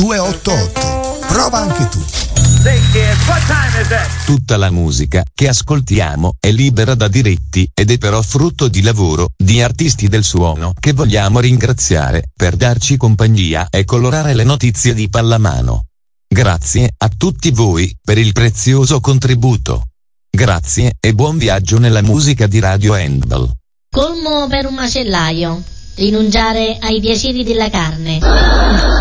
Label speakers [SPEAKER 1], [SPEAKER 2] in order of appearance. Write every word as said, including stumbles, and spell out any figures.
[SPEAKER 1] due otto otto. Prova anche tu.
[SPEAKER 2] Tutta la musica che ascoltiamo è libera da diritti ed è però frutto di lavoro di artisti del suono che vogliamo ringraziare per darci compagnia e colorare le notizie di pallamano. Grazie a tutti voi per il prezioso contributo. Grazie e buon viaggio nella musica di Radio Handball.
[SPEAKER 3] Colmo per un macellaio: rinunciare ai piaceri della carne.